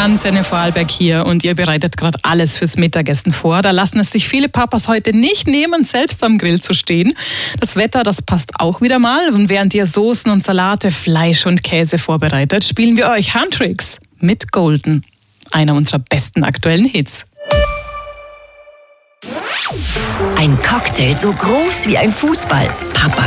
Antenne Vorarlberg hier und ihr bereitet gerade alles fürs Mittagessen vor. Da lassen es sich viele Papas heute nicht nehmen, selbst am Grill zu stehen. Das Wetter, das passt auch wieder mal. Und während ihr Soßen und Salate, Fleisch und Käse vorbereitet, spielen wir euch Handtricks mit Golden. Einer unserer besten aktuellen Hits. Ein Cocktail so groß wie ein Fußball. Papa